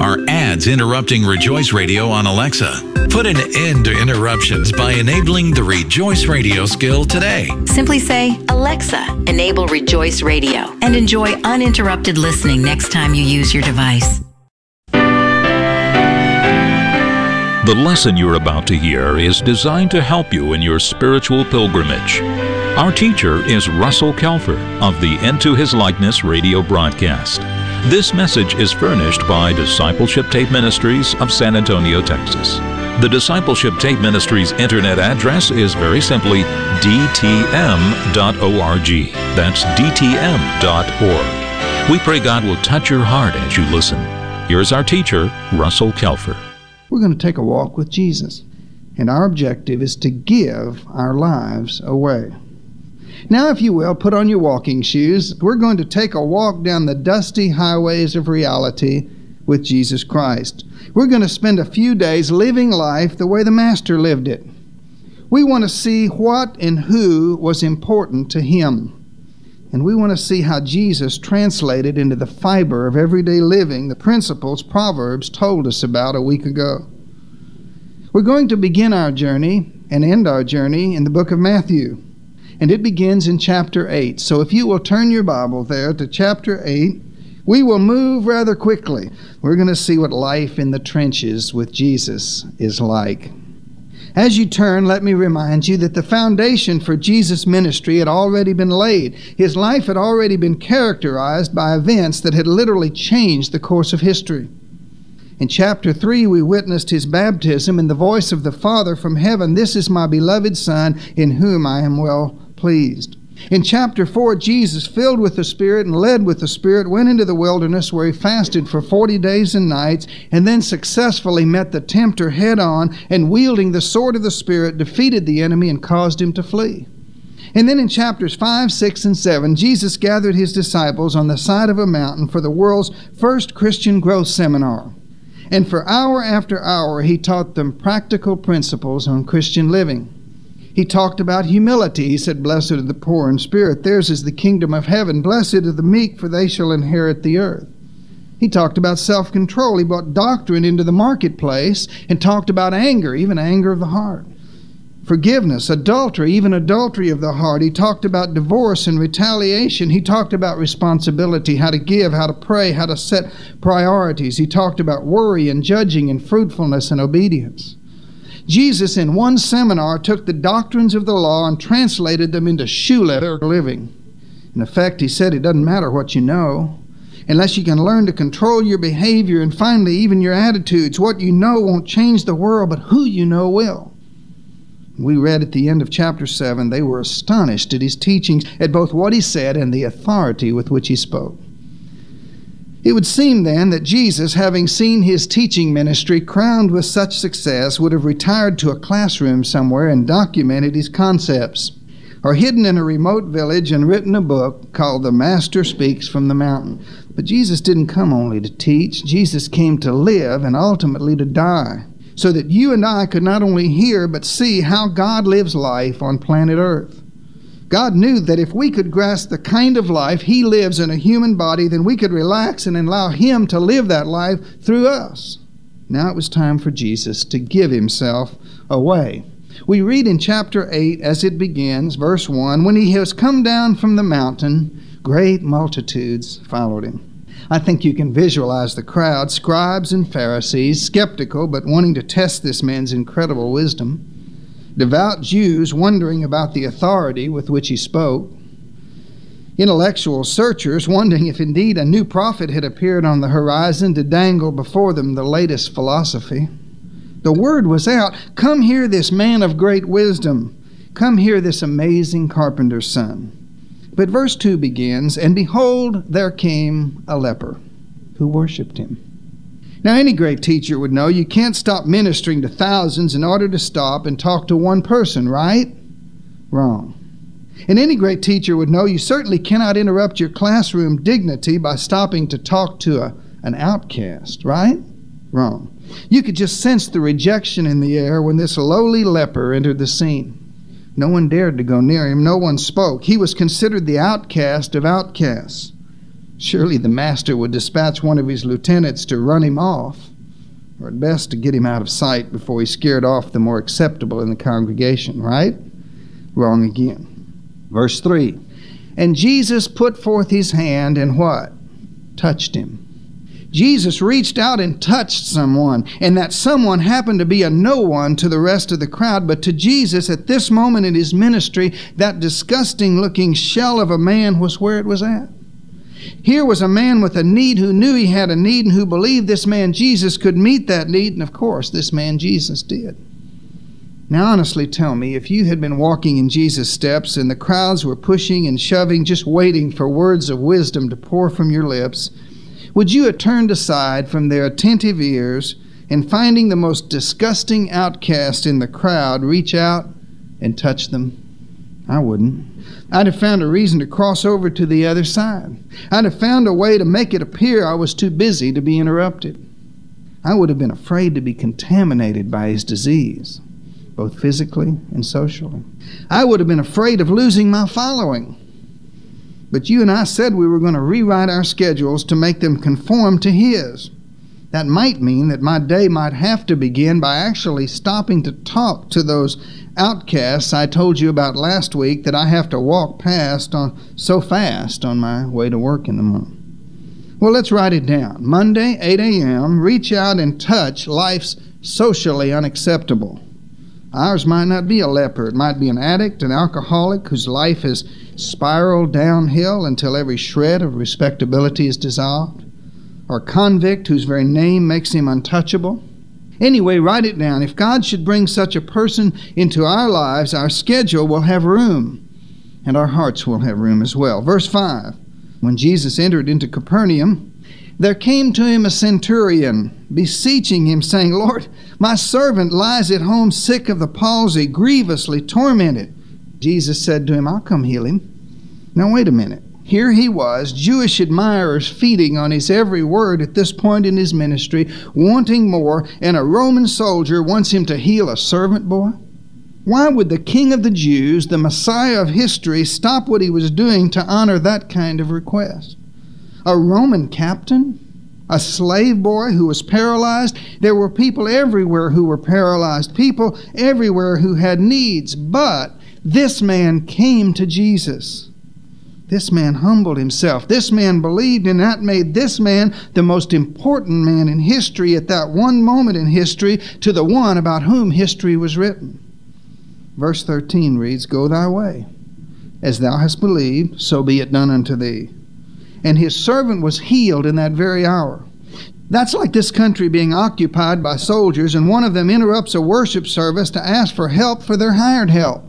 Are ads interrupting Rejoice Radio on Alexa? Put an end to interruptions by enabling the Rejoice Radio skill today. Simply say, Alexa, enable Rejoice Radio, and enjoy uninterrupted listening next time you use your device. The lesson you're about to hear is designed to help you in your spiritual pilgrimage. Our teacher is Russell Kelfer of the Into His Likeness radio broadcast. This message is furnished by Discipleship Tape Ministries of San Antonio, Texas. The Discipleship Tape Ministries internet address is very simply dtm.org. That's dtm.org. We pray God will touch your heart as you listen. Here's our teacher, Russell Kelfer. We're going to take a walk with Jesus, and our objective is to give our lives away. Now, if you will, put on your walking shoes. We're going to take a walk down the dusty highways of reality with Jesus Christ. We're going to spend a few days living life the way the Master lived it. We want to see what and who was important to Him. And we want to see how Jesus translated into the fiber of everyday living the principles Proverbs told us about a week ago. We're going to begin our journey and end our journey in the book of Matthew. And it begins in chapter 8. So if you will turn your Bible there to chapter 8, we will move rather quickly. We're going to see what life in the trenches with Jesus is like. As you turn, let me remind you that the foundation for Jesus' ministry had already been laid. His life had already been characterized by events that had literally changed the course of history. In chapter 3, we witnessed His baptism and the voice of the Father from heaven, "This is my beloved Son, in whom I am well pleased." In chapter 4, Jesus, filled with the Spirit and led with the Spirit, went into the wilderness where He fasted for 40 days and nights, and then successfully met the tempter head on, and wielding the sword of the Spirit, defeated the enemy and caused him to flee. And then in chapters 5, 6, and 7, Jesus gathered His disciples on the side of a mountain for the world's first Christian growth seminar. And for hour after hour, He taught them practical principles on Christian living. He talked about humility. He said, "Blessed are the poor in spirit. Theirs is the kingdom of heaven. Blessed are the meek, for they shall inherit the earth." He talked about self-control. He brought doctrine into the marketplace and talked about anger, even anger of the heart. Forgiveness, adultery, even adultery of the heart. He talked about divorce and retaliation. He talked about responsibility, how to give, how to pray, how to set priorities. He talked about worry and judging and fruitfulness and obedience. Jesus, in one seminar, took the doctrines of the law and translated them into shoe leather living. In effect, He said, it doesn't matter what you know, unless you can learn to control your behavior and finally even your attitudes. What you know won't change the world, but who you know will. We read at the end of chapter 7, they were astonished at His teachings, at both what He said and the authority with which He spoke. It would seem then that Jesus, having seen His teaching ministry crowned with such success, would have retired to a classroom somewhere and documented His concepts, or hidden in a remote village and written a book called The Master Speaks from the Mountain. But Jesus didn't come only to teach. Jesus came to live and ultimately to die, so that you and I could not only hear but see how God lives life on planet Earth. God knew that if we could grasp the kind of life He lives in a human body, then we could relax and allow Him to live that life through us. Now it was time for Jesus to give Himself away. We read in chapter 8 as it begins, verse 1, "When He was come down from the mountain, great multitudes followed Him." I think you can visualize the crowd, scribes and Pharisees, skeptical but wanting to test this man's incredible wisdom. Devout Jews wondering about the authority with which He spoke. Intellectual searchers wondering if indeed a new prophet had appeared on the horizon to dangle before them the latest philosophy. The word was out, "Come hear this man of great wisdom. Come hear this amazing carpenter's son." But verse 2 begins, "And behold, there came a leper who worshipped Him." Now, any great teacher would know you can't stop ministering to thousands in order to stop and talk to one person, right? Wrong. And any great teacher would know you certainly cannot interrupt your classroom dignity by stopping to talk to an outcast, right? Wrong. You could just sense the rejection in the air when this lowly leper entered the scene. No one dared to go near him. No one spoke. He was considered the outcast of outcasts. Surely the master would dispatch one of his lieutenants to run him off, or at best to get him out of sight before he scared off the more acceptable in the congregation, right? Wrong again. Verse 3, and Jesus put forth his hand and what? Touched him. Jesus reached out and touched someone, and that someone happened to be a no one to the rest of the crowd, but to Jesus at this moment in his ministry, that disgusting-looking shell of a man was where it was at. Here was a man with a need who knew he had a need and who believed this man Jesus could meet that need, and of course this man Jesus did. Now honestly tell me, if you had been walking in Jesus' steps and the crowds were pushing and shoving, just waiting for words of wisdom to pour from your lips, would you have turned aside from their attentive ears and, finding the most disgusting outcast in the crowd, reach out and touch them? I wouldn't. I'd have found a reason to cross over to the other side. I'd have found a way to make it appear I was too busy to be interrupted. I would have been afraid to be contaminated by his disease, both physically and socially. I would have been afraid of losing my following. But you and I said we were going to rewrite our schedules to make them conform to his. That might mean that my day might have to begin by actually stopping to talk to those outcasts I told you about last week that I have to walk past so fast on my way to work in the morning. Well, let's write it down. Monday, 8 a.m., reach out and touch life's socially unacceptable. Ours might not be a leper. It might be an addict, an alcoholic whose life has spiraled downhill until every shred of respectability is dissolved, or a convict whose very name makes him untouchable. Anyway, write it down. If God should bring such a person into our lives, our schedule will have room, and our hearts will have room as well. Verse 5, when Jesus entered into Capernaum, there came to him a centurion, beseeching him, saying, Lord, my servant lies at home sick of the palsy, grievously tormented. Jesus said to him, I'll come heal him. Now wait a minute. Here he was, Jewish admirers feeding on his every word at this point in his ministry, wanting more, and a Roman soldier wants him to heal a servant boy? Why would the King of the Jews, the Messiah of history, stop what he was doing to honor that kind of request? A Roman captain? A slave boy who was paralyzed? There were people everywhere who were paralyzed, people everywhere who had needs, but this man came to Jesus. This man humbled himself. This man believed, and that made this man the most important man in history at that one moment in history to the one about whom history was written. Verse 13 reads, Go thy way. As thou hast believed, so be it done unto thee. And his servant was healed in that very hour. That's like this country being occupied by soldiers, and one of them interrupts a worship service to ask for help for their hired help.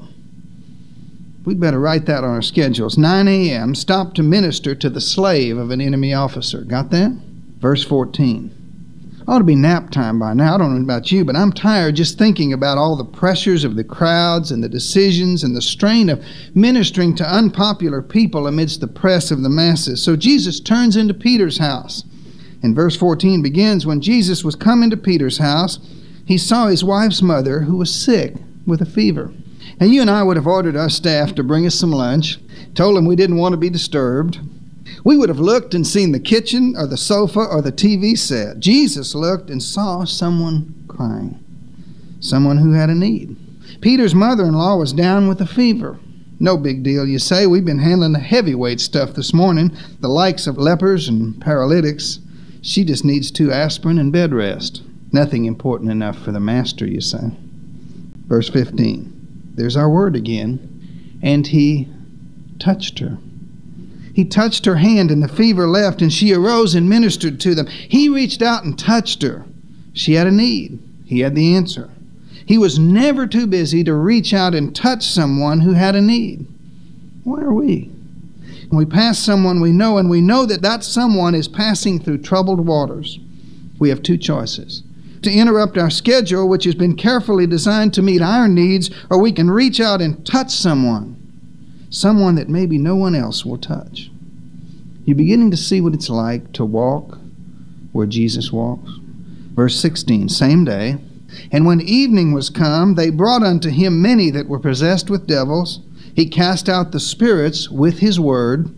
We'd better write that on our schedules. 9 a.m., stop to minister to the slave of an enemy officer. Got that? Verse 14. Ought to be nap time by now. I don't know about you, but I'm tired just thinking about all the pressures of the crowds and the decisions and the strain of ministering to unpopular people amidst the press of the masses. So Jesus turns into Peter's house. And verse 14 begins, when Jesus was come into Peter's house, he saw his wife's mother who was sick with a fever. And you and I would have ordered our staff to bring us some lunch, told them we didn't want to be disturbed. We would have looked and seen the kitchen or the sofa or the TV set. Jesus looked and saw someone crying, someone who had a need. Peter's mother-in-law was down with a fever. No big deal, you say. We've been handling the heavyweight stuff this morning, the likes of lepers and paralytics. She just needs 2 aspirin and bed rest. Nothing important enough for the master, you say. Verse 15. There's our word again. And he touched her. He touched her hand, and the fever left, and she arose and ministered to them. He reached out and touched her. She had a need. He had the answer. He was never too busy to reach out and touch someone who had a need. Why are we? When we pass someone we know, and we know that that someone is passing through troubled waters, we have 2 choices. To interrupt our schedule, which has been carefully designed to meet our needs, or we can reach out and touch someone that maybe no one else will touch. You're beginning to see what it's like to walk where Jesus walks. Verse 16, same day, and when evening was come, they brought unto him many that were possessed with devils. He cast out the spirits with his word,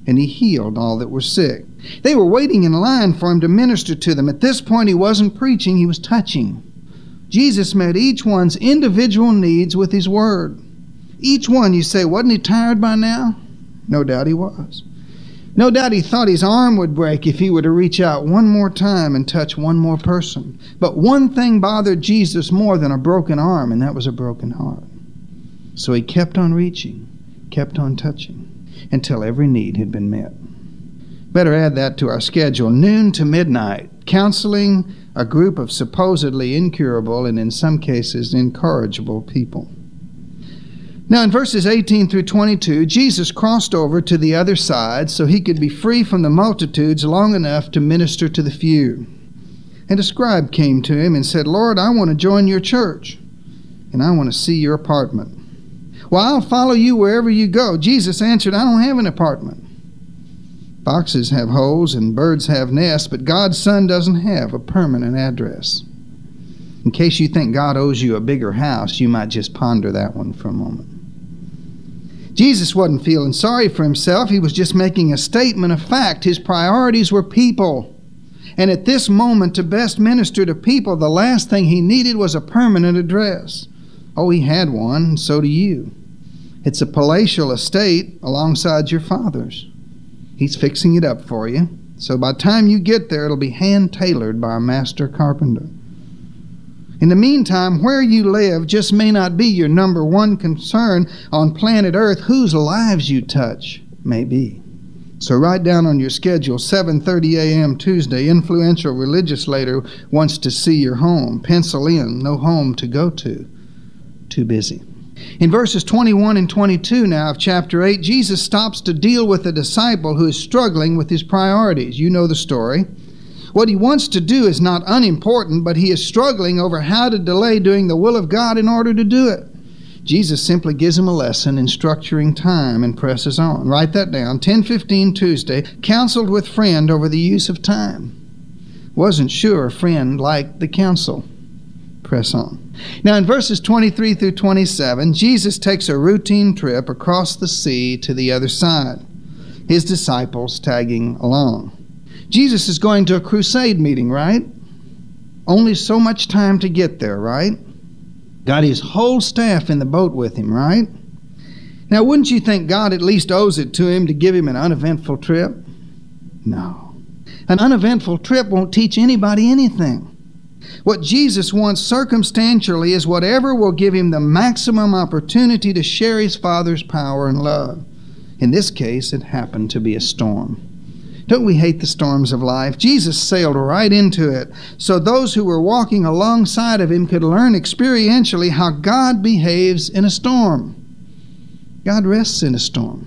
and he healed all that were sick. They were waiting in line for him to minister to them. At this point, he wasn't preaching, he was touching. Jesus met each one's individual needs with his word. Each one, you say, wasn't he tired by now? No doubt he was. No doubt he thought his arm would break if he were to reach out one more time and touch one more person. But one thing bothered Jesus more than a broken arm, and that was a broken heart. So he kept on reaching, kept on touching, until every need had been met. Better add that to our schedule. Noon to midnight, counseling a group of supposedly incurable and in some cases incorrigible people. Now in verses 18 through 22, Jesus crossed over to the other side so he could be free from the multitudes long enough to minister to the few. And a scribe came to him and said, "Lord, I want to join your church, and I want to see your apartment." "Well, I'll follow you wherever you go." Jesus answered, "I don't have an apartment. Foxes have holes and birds have nests, but God's Son doesn't have a permanent address." In case you think God owes you a bigger house, you might just ponder that one for a moment. Jesus wasn't feeling sorry for himself. He was just making a statement of fact. His priorities were people. And at this moment, to best minister to people, the last thing he needed was a permanent address. Oh, he had one, and so do you. It's a palatial estate alongside your father's. He's fixing it up for you. So by the time you get there, it'll be hand-tailored by a master carpenter. In the meantime, where you live just may not be your number one concern on planet Earth. Whose lives you touch may be. So write down on your schedule, 7:30 a.m. Tuesday, influential religious leader wants to see your home. Pencil in, no home to go to. Too busy. In verses 21 and 22 now of chapter 8, Jesus stops to deal with a disciple who is struggling with his priorities. You know the story. What he wants to do is not unimportant, but he is struggling over how to delay doing the will of God in order to do it. Jesus simply gives him a lesson in structuring time and presses on. Write that down. 10:15 Tuesday, counseled with friend over the use of time. Wasn't sure friend liked the counsel. Press on. Now in verses 23 through 27, Jesus takes a routine trip across the sea to the other side, his disciples tagging along. Jesus is going to a crusade meeting, right? Only so much time to get there, right? Got his whole staff in the boat with him, right? Now, wouldn't you think God at least owes it to him to give him an uneventful trip? No. An uneventful trip won't teach anybody anything. What Jesus wants circumstantially is whatever will give him the maximum opportunity to share his Father's power and love. In this case, it happened to be a storm. Don't we hate the storms of life? Jesus sailed right into it, so those who were walking alongside of him could learn experientially how God behaves in a storm. God rests in a storm.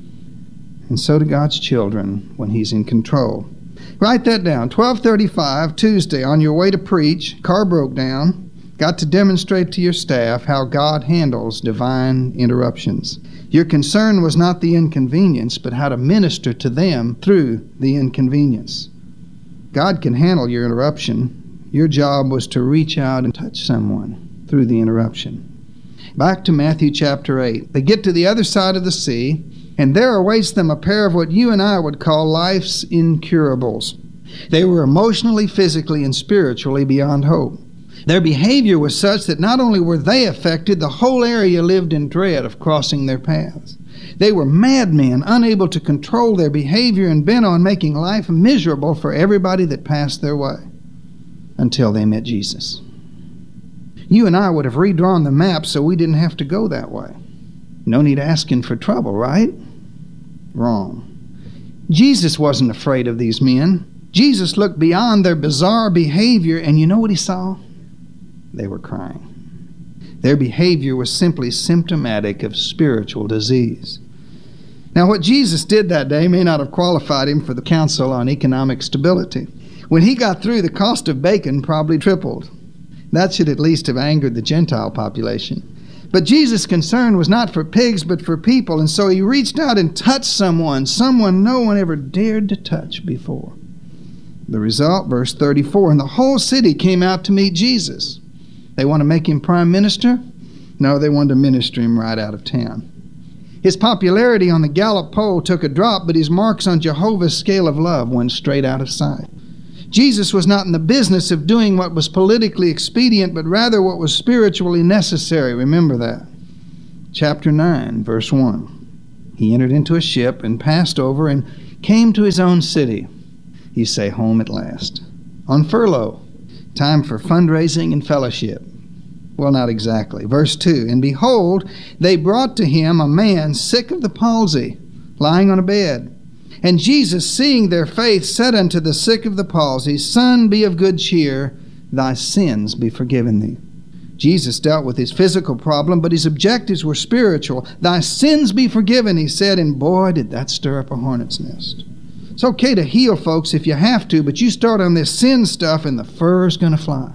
And so do God's children when he's in control. Write that down. 12:35, Tuesday, on your way to preach, car broke down. Got to demonstrate to your staff how God handles divine interruptions. Your concern was not the inconvenience, but how to minister to them through the inconvenience. God can handle your interruption. Your job was to reach out and touch someone through the interruption. Back to Matthew chapter 8. They get to the other side of the sea, and there awaits them a pair of what you and I would call life's incurables. They were emotionally, physically, and spiritually beyond hope. Their behavior was such that not only were they affected, the whole area lived in dread of crossing their paths. They were madmen, unable to control their behavior and bent on making life miserable for everybody that passed their way, until they met Jesus. You and I would have redrawn the map so we didn't have to go that way. No need asking for trouble, right? Wrong. Jesus wasn't afraid of these men. Jesus looked beyond their bizarre behavior, and you know what he saw? They were crying. Their behavior was simply symptomatic of spiritual disease. Now, what Jesus did that day may not have qualified him for the Council on Economic Stability. When he got through, the cost of bacon probably tripled. That should at least have angered the Gentile population. But Jesus' concern was not for pigs, but for people, and so he reached out and touched someone no one ever dared to touch before. The result, verse 34, and the whole city came out to meet Jesus. They want to make him prime minister? No, they wanted to minister him right out of town. His popularity on the Gallup poll took a drop, but his marks on Jehovah's scale of love went straight out of sight. Jesus was not in the business of doing what was politically expedient, but rather what was spiritually necessary. Remember that. Chapter 9, verse 1. He entered into a ship and passed over and came to his own city. You say, home at last. On furlough. Time for fundraising and fellowship. Well, not exactly. Verse 2, and behold, they brought to him a man sick of the palsy, lying on a bed. And Jesus, seeing their faith, said unto the sick of the palsy, Son, be of good cheer, thy sins be forgiven thee. Jesus dealt with his physical problem, but his objectives were spiritual. Thy sins be forgiven, he said, and boy, did that stir up a hornet's nest. It's okay to heal folks if you have to, but you start on this sin stuff and the fur's going to fly.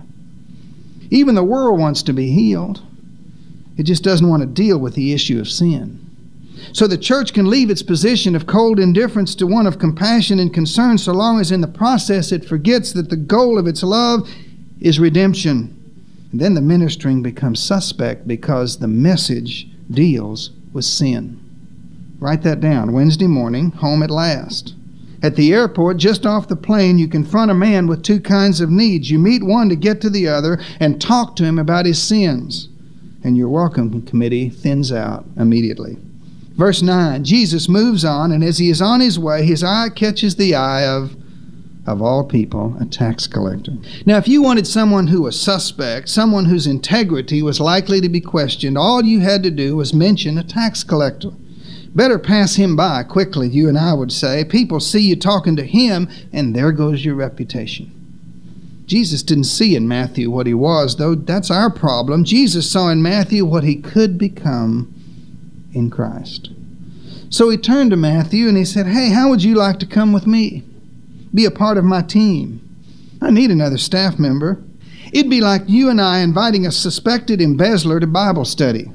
Even the world wants to be healed. It just doesn't want to deal with the issue of sin. So the church can leave its position of cold indifference to one of compassion and concern so long as in the process it forgets that the goal of its love is redemption. And then the ministering becomes suspect because the message deals with sin. Write that down. Wednesday morning, home at last. At the airport, just off the plane, you confront a man with two kinds of needs. You meet one to get to the other and talk to him about his sins. And your welcome committee thins out immediately. Verse 9, Jesus moves on, and as he is on his way, his eye catches the eye of all people, a tax collector. Now, if you wanted someone who was suspect, someone whose integrity was likely to be questioned, all you had to do was mention a tax collector. Better pass him by quickly, you and I would say. People see you talking to him, and there goes your reputation. Jesus didn't see in Matthew what he was, though. That's our problem. Jesus saw in Matthew what he could become in Christ. So he turned to Matthew and he said, hey, how would you like to come with me? Be a part of my team. I need another staff member. It'd be like you and I inviting a suspected embezzler to Bible study.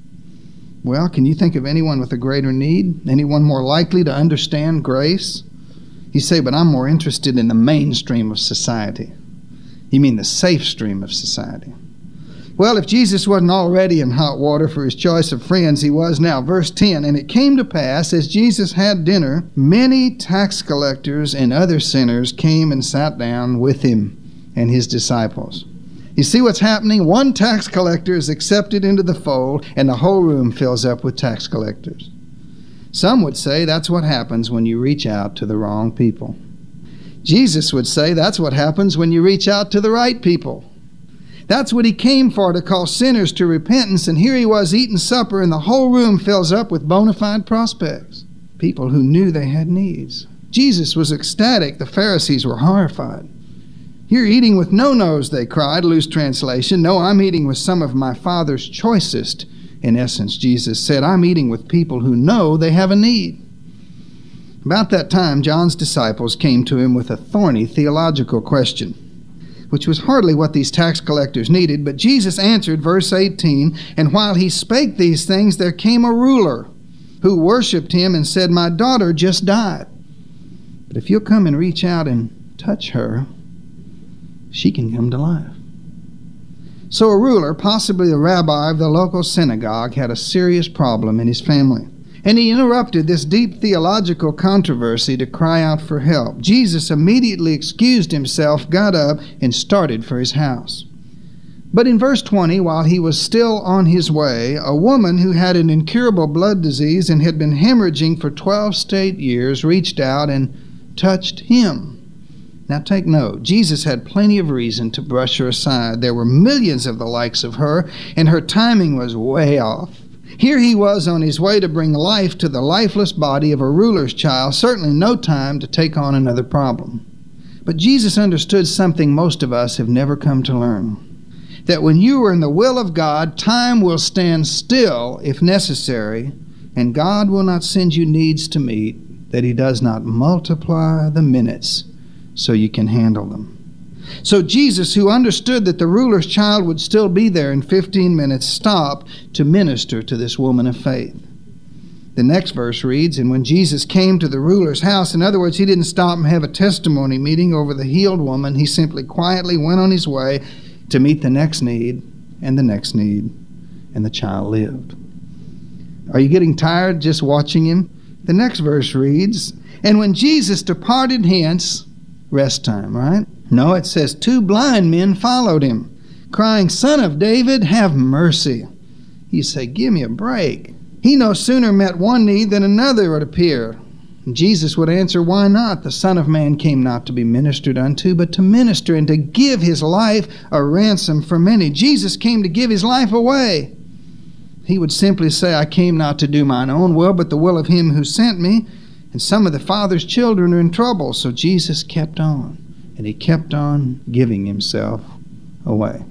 Well, can you think of anyone with a greater need? Anyone more likely to understand grace? You say, but I'm more interested in the mainstream of society. You mean the safe stream of society. Well, if Jesus wasn't already in hot water for his choice of friends, he was now. Verse 10, and it came to pass, as Jesus had dinner, many tax collectors and other sinners came and sat down with him and his disciples. You see what's happening? One tax collector is accepted into the fold, and the whole room fills up with tax collectors. Some would say that's what happens when you reach out to the wrong people. Jesus would say that's what happens when you reach out to the right people. That's what he came for, to call sinners to repentance, and here he was eating supper, and the whole room fills up with bona fide prospects, people who knew they had needs. Jesus was ecstatic. The Pharisees were horrified. You're eating with no-nos, they cried, loose translation. No, I'm eating with some of my Father's choicest. In essence, Jesus said, I'm eating with people who know they have a need. About that time, John's disciples came to him with a thorny theological question, which was hardly what these tax collectors needed. But Jesus answered, verse 18, and while he spake these things, there came a ruler who worshipped him and said, my daughter just died. But if you'll come and reach out and touch her, she can come to life. So a ruler, possibly the rabbi of the local synagogue, had a serious problem in his family. And he interrupted this deep theological controversy to cry out for help. Jesus immediately excused himself, got up, and started for his house. But in verse 20, while he was still on his way, a woman who had an incurable blood disease and had been hemorrhaging for 12 straight years reached out and touched him. Now take note, Jesus had plenty of reason to brush her aside. There were millions of the likes of her, and her timing was way off. Here he was on his way to bring life to the lifeless body of a ruler's child, certainly no time to take on another problem. But Jesus understood something most of us have never come to learn, that when you are in the will of God, time will stand still if necessary, and God will not send you needs to meet, that he does not multiply the minutes so you can handle them. So Jesus, who understood that the ruler's child would still be there in 15 minutes, stopped to minister to this woman of faith. The next verse reads, and when Jesus came to the ruler's house, in other words, he didn't stop and have a testimony meeting over the healed woman. He simply quietly went on his way to meet the next need, and the next need, and the child lived. Are you getting tired just watching him? The next verse reads, "And when Jesus departed hence," rest time, right? No, it says, "two blind men followed him, crying, Son of David, have mercy." You say, give me a break. He no sooner met one need than another would appear. And Jesus would answer, why not? The Son of Man came not to be ministered unto, but to minister and to give his life a ransom for many. Jesus came to give his life away. He would simply say, I came not to do mine own will, but the will of him who sent me. And some of the Father's children are in trouble. So Jesus kept on, and he kept on giving himself away.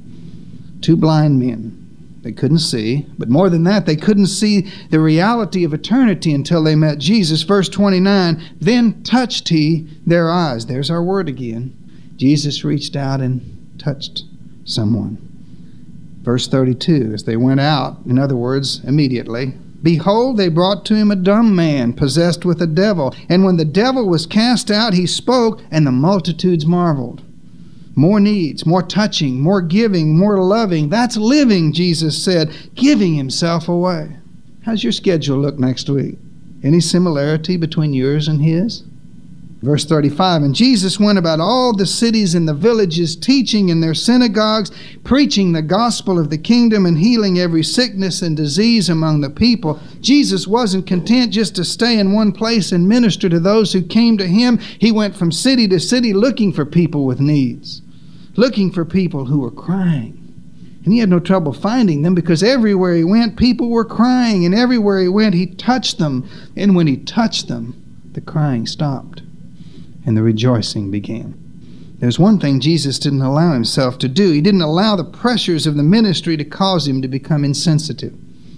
Two blind men. They couldn't see, but more than that, they couldn't see the reality of eternity until they met Jesus. Verse 29, then touched he their eyes. There's our word again. Jesus reached out and touched someone. Verse 32, as they went out, in other words, immediately, behold, they brought to him a dumb man, possessed with a devil. And when the devil was cast out, he spoke, and the multitudes marveled. More needs, more touching, more giving, more loving. That's living, Jesus said, giving himself away. How's your schedule look next week? Any similarity between yours and his? Verse 35, and Jesus went about all the cities and the villages, teaching in their synagogues, preaching the gospel of the kingdom, and healing every sickness and disease among the people. Jesus wasn't content just to stay in one place and minister to those who came to him. He went from city to city looking for people with needs, looking for people who were crying. And he had no trouble finding them, because everywhere he went, people were crying, and everywhere he went, he touched them. And when he touched them, the crying stopped, and the rejoicing began. There's one thing Jesus didn't allow himself to do. He didn't allow the pressures of the ministry to cause him to become insensitive.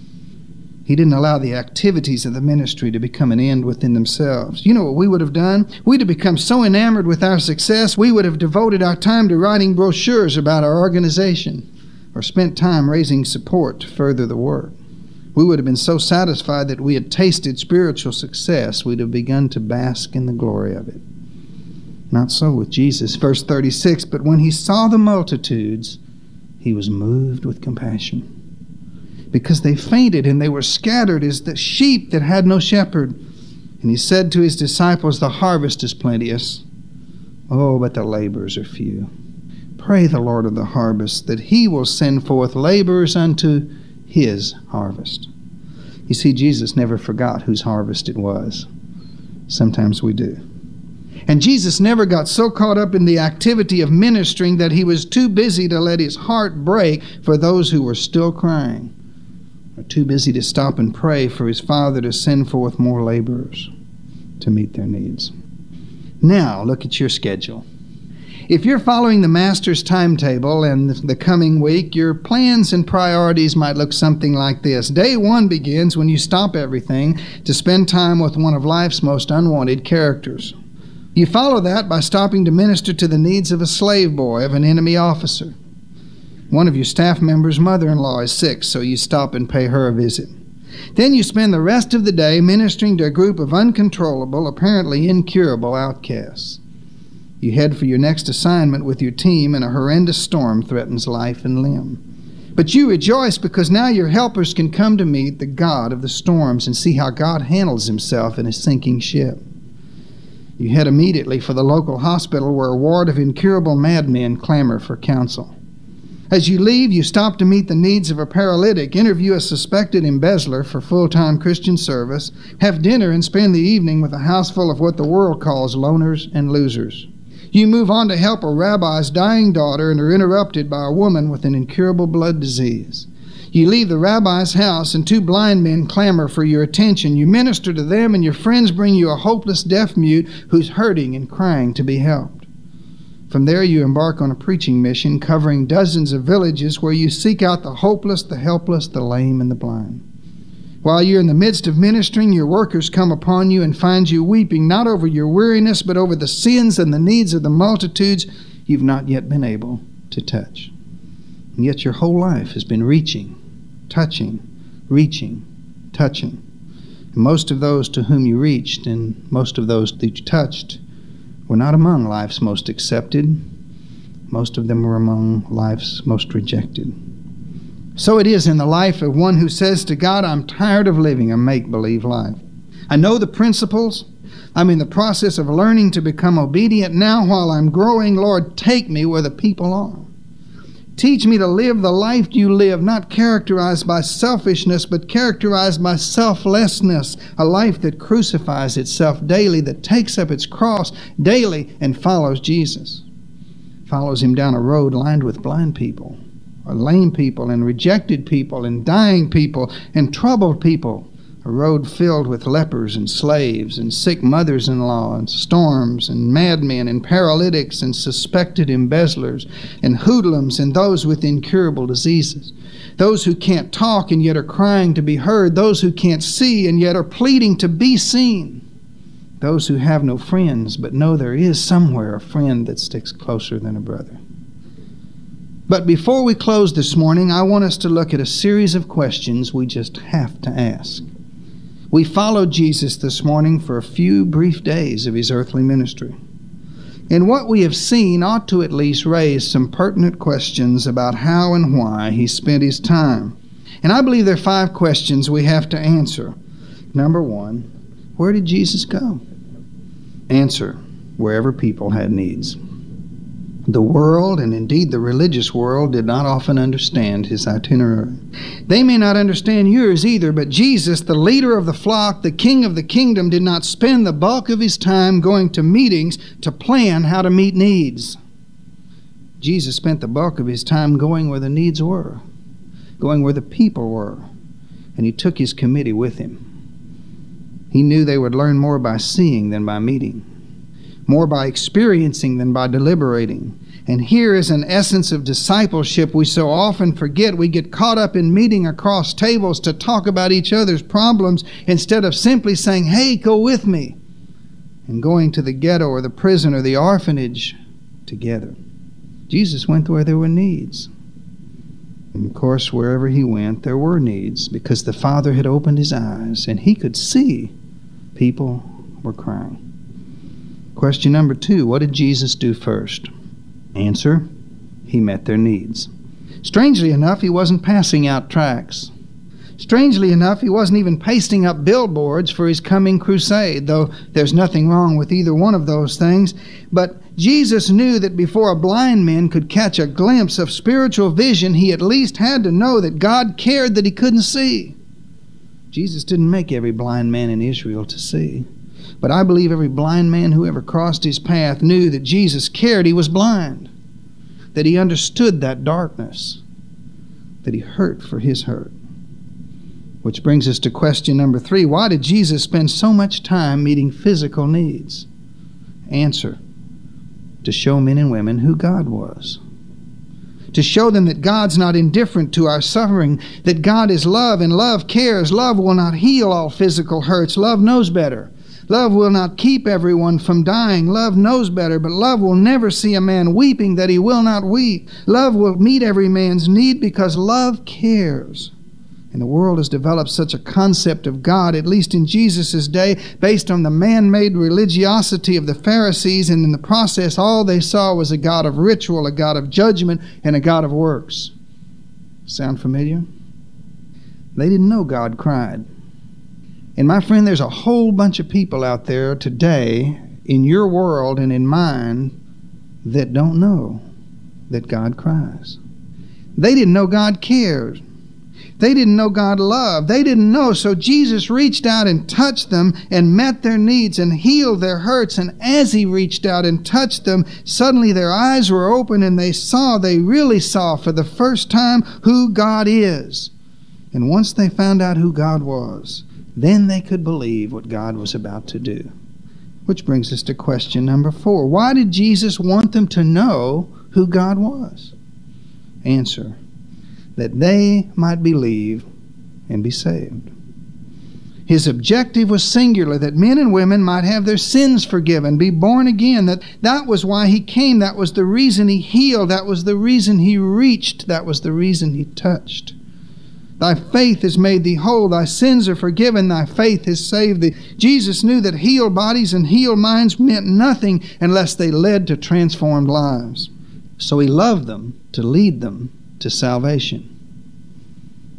He didn't allow the activities of the ministry to become an end within themselves. You know what we would have done? We'd have become so enamored with our success, we would have devoted our time to writing brochures about our organization, or spent time raising support to further the work. We would have been so satisfied that we had tasted spiritual success, we'd have begun to bask in the glory of it. Not so with Jesus. Verse 36, but when he saw the multitudes, he was moved with compassion, because they fainted and they were scattered as the sheep that had no shepherd. And he said to his disciples, the harvest is plenteous, oh, but the laborers are few. Pray the Lord of the harvest that he will send forth laborers unto his harvest. You see, Jesus never forgot whose harvest it was. Sometimes we do. And Jesus never got so caught up in the activity of ministering that he was too busy to let his heart break for those who were still crying, or too busy to stop and pray for his Father to send forth more laborers to meet their needs. Now, look at your schedule. If you're following the Master's timetable and the coming week, your plans and priorities might look something like this. Day 1 begins when you stop everything to spend time with one of life's most unwanted characters. You follow that by stopping to minister to the needs of a slave boy of an enemy officer. One of your staff members' mother-in-law is sick, so you stop and pay her a visit. Then you spend the rest of the day ministering to a group of uncontrollable, apparently incurable outcasts. You head for your next assignment with your team, and a horrendous storm threatens life and limb. But you rejoice because now your helpers can come to meet the God of the storms and see how God handles himself in a sinking ship. You head immediately for the local hospital where a ward of incurable madmen clamor for counsel. As you leave, you stop to meet the needs of a paralytic, interview a suspected embezzler for full-time Christian service, have dinner, and spend the evening with a house full of what the world calls loners and losers. You move on to help a rabbi's dying daughter and are interrupted by a woman with an incurable blood disease. You leave the rabbi's house and 2 blind men clamor for your attention. You minister to them, and your friends bring you a hopeless deaf mute who's hurting and crying to be helped. From there you embark on a preaching mission covering dozens of villages where you seek out the hopeless, the helpless, the lame, and the blind. While you're in the midst of ministering, your workers come upon you and find you weeping, not over your weariness, but over the sins and the needs of the multitudes you've not yet been able to touch. And yet your whole life has been reaching, touching, reaching, touching. And most of those to whom you reached and most of those that you touched were not among life's most accepted. Most of them were among life's most rejected. So it is in the life of one who says to God, I'm tired of living a make-believe life. I know the principles. I'm in the process of learning to become obedient. Now while I'm growing, Lord, take me where the people are. Teach me to live the life you live, not characterized by selfishness, but characterized by selflessness, a life that crucifies itself daily, that takes up its cross daily and follows Jesus. Follows him down a road lined with blind people, or lame people, and rejected people, and dying people, and troubled people. A road filled with lepers and slaves and sick mothers-in-law and storms and madmen and paralytics and suspected embezzlers and hoodlums and those with incurable diseases. Those who can't talk and yet are crying to be heard. Those who can't see and yet are pleading to be seen. Those who have no friends but know there is somewhere a friend that sticks closer than a brother. But before we close this morning, I want us to look at a series of questions we just have to ask. We followed Jesus this morning for a few brief days of his earthly ministry. And what we have seen ought to at least raise some pertinent questions about how and why he spent his time. And I believe there are 5 questions we have to answer. Number 1, where did Jesus go? Answer, wherever people had needs. The world, and indeed the religious world, did not often understand his itinerary. They may not understand yours either, but Jesus, the leader of the flock, the king of the kingdom, did not spend the bulk of his time going to meetings to plan how to meet needs. Jesus spent the bulk of his time going where the needs were, going where the people were, and he took his committee with him. He knew they would learn more by seeing than by meeting, more by experiencing than by deliberating. And here is an essence of discipleship we so often forget. We get caught up in meeting across tables to talk about each other's problems instead of simply saying, hey, go with me, and going to the ghetto or the prison or the orphanage together. Jesus went where there were needs. And of course, wherever he went, there were needs, because the Father had opened his eyes and he could see people were crying. Question number 2, what did Jesus do first? Answer, he met their needs. Strangely enough, he wasn't passing out tracts. Strangely enough, he wasn't even pasting up billboards for his coming crusade, though there's nothing wrong with either one of those things. But Jesus knew that before a blind man could catch a glimpse of spiritual vision, he at least had to know that God cared that he couldn't see. Jesus didn't make every blind man in Israel to see. But I believe every blind man who ever crossed his path knew that Jesus cared he was blind, that he understood that darkness, that he hurt for his hurt. Which brings us to question number 3. Why did Jesus spend so much time meeting physical needs? Answer, to show men and women who God was. To show them that God's not indifferent to our suffering, that God is love and love cares. Love will not heal all physical hurts. Love knows better. Love will not keep everyone from dying. Love knows better, but love will never see a man weeping that he will not weep. Love will meet every man's need because love cares. And the world has developed such a concept of God, at least in Jesus' day, based on the man-made religiosity of the Pharisees, and in the process all they saw was a God of ritual, a God of judgment, and a God of works. Sound familiar? They didn't know God cried. And my friend, there's a whole bunch of people out there today in your world and in mine that don't know that God cries. They didn't know God cared. They didn't know God loved. They didn't know. So Jesus reached out and touched them and met their needs and healed their hurts. And as he reached out and touched them, suddenly their eyes were open and they really saw for the first time who God is. And once they found out who God was, then they could believe what God was about to do. Which brings us to question number 4. Why did Jesus want them to know who God was? Answer, that they might believe and be saved. His objective was singular, that men and women might have their sins forgiven, be born again. That was why he came. That was the reason he healed. That was the reason he reached. That was the reason he touched. Thy faith has made thee whole. Thy sins are forgiven. Thy faith has saved thee. Jesus knew that healed bodies and healed minds meant nothing unless they led to transformed lives. So he loved them to lead them to salvation.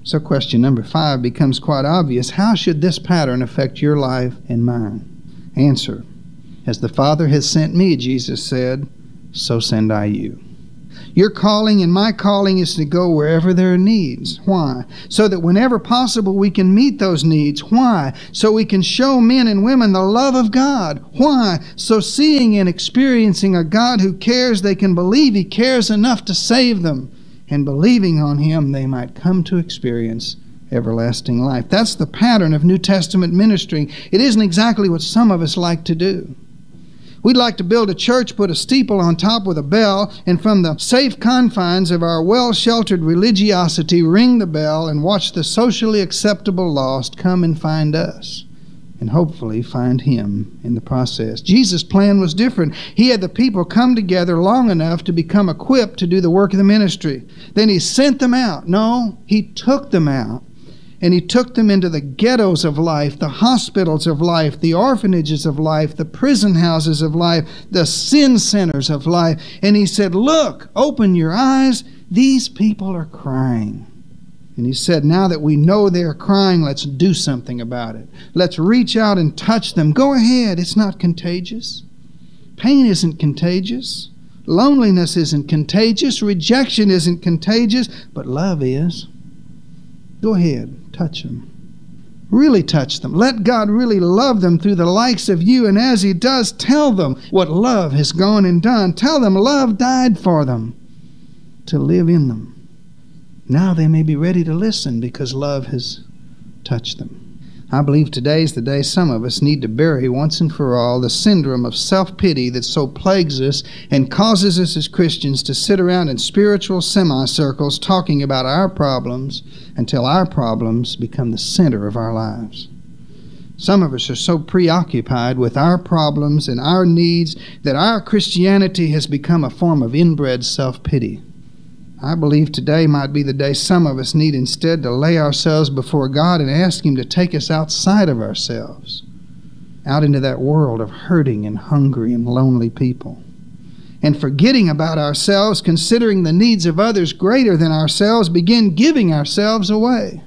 So question number 5 becomes quite obvious. How should this pattern affect your life and mine? Answer: as the Father has sent me, Jesus said, so send I you. Your calling and my calling is to go wherever there are needs. Why? So that whenever possible we can meet those needs. Why? So we can show men and women the love of God. Why? So seeing and experiencing a God who cares, they can believe He cares enough to save them. And believing on Him, they might come to experience everlasting life. That's the pattern of New Testament ministry. It isn't exactly what some of us like to do. We'd like to build a church, put a steeple on top with a bell, and from the safe confines of our well-sheltered religiosity ring the bell and watch the socially acceptable lost come and find us, and hopefully find Him in the process. Jesus' plan was different. He had the people come together long enough to become equipped to do the work of the ministry. Then He sent them out. No, He took them out. And He took them into the ghettos of life, the hospitals of life, the orphanages of life, the prison houses of life, the sin centers of life. And He said, look, open your eyes. These people are crying. And He said, now that we know they're crying, let's do something about it. Let's reach out and touch them. Go ahead. It's not contagious. Pain isn't contagious. Loneliness isn't contagious. Rejection isn't contagious. But love is. Go ahead. Touch them. Really touch them. Let God really love them through the likes of you. And as He does, tell them what love has gone and done. Tell them love died for them to live in them. Now they may be ready to listen because love has touched them. I believe today's the day some of us need to bury once and for all the syndrome of self-pity that so plagues us and causes us as Christians to sit around in spiritual semicircles talking about our problems until our problems become the center of our lives. Some of us are so preoccupied with our problems and our needs that our Christianity has become a form of inbred self-pity. I believe today might be the day some of us need instead to lay ourselves before God and ask Him to take us outside of ourselves, out into that world of hurting and hungry and lonely people. And forgetting about ourselves, considering the needs of others greater than ourselves, begin giving ourselves away.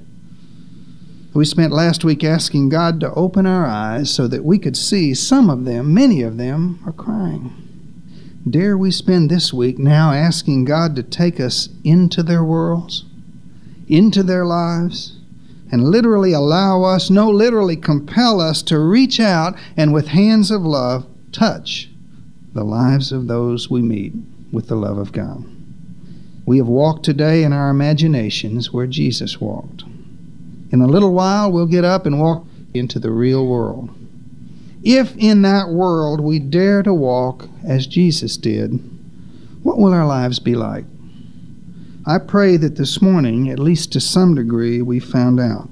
We spent last week asking God to open our eyes so that we could see some of them, many of them, are crying. Dare we spend this week now asking God to take us into their worlds, into their lives, and literally allow us, no, literally compel us to reach out and with hands of love touch the lives of those we meet with the love of God. We have walked today in our imaginations where Jesus walked. In a little while, we'll get up and walk into the real world. If in that world we dare to walk as Jesus did, what will our lives be like? I pray that this morning, at least to some degree, we found out.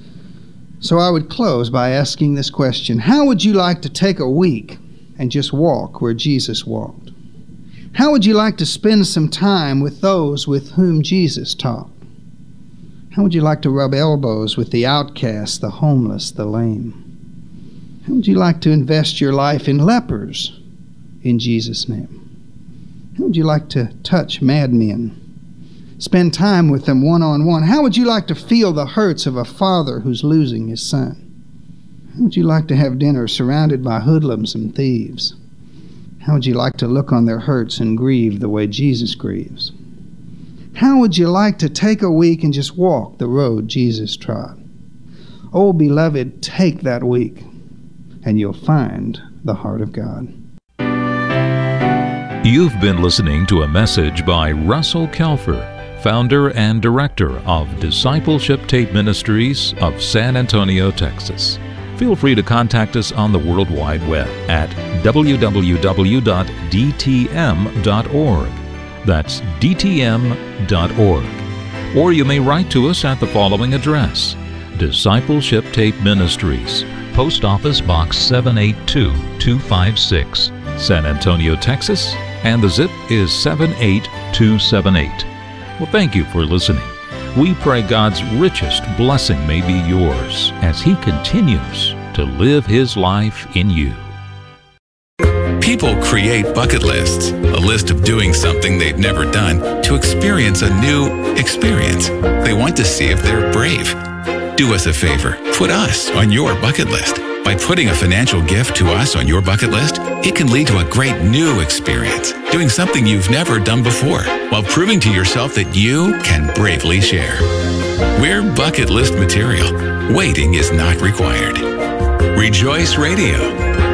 So I would close by asking this question: how would you like to take a week and just walk where Jesus walked? How would you like to spend some time with those with whom Jesus talked? How would you like to rub elbows with the outcast, the homeless, the lame? How would you like to invest your life in lepers in Jesus' name? How would you like to touch madmen? Spend time with them one-on-one? How would you like to feel the hurts of a father who's losing his son? How would you like to have dinner surrounded by hoodlums and thieves? How would you like to look on their hurts and grieve the way Jesus grieves? How would you like to take a week and just walk the road Jesus trod? Oh, beloved, take that week, and you'll find the heart of God. You've been listening to a message by Russell Kelfer, founder and director of Discipleship Tape Ministries of San Antonio, Texas. Feel free to contact us on the World Wide Web at www.dtm.org. That's dtm.org. Or you may write to us at the following address: Discipleship Tape Ministries, Post Office Box 782256, San Antonio, Texas, and the zip is 78278. Well, thank you for listening. We pray God's richest blessing may be yours as He continues to live His life in you. People create bucket lists, a list of doing something they've never done to experience a new experience. They want to see if they're brave. Do us a favor. Put us on your bucket list. By putting a financial gift to us on your bucket list, it can lead to a great new experience, doing something you've never done before, while proving to yourself that you can bravely share. We're bucket list material. Waiting is not required. Rejoice Radio.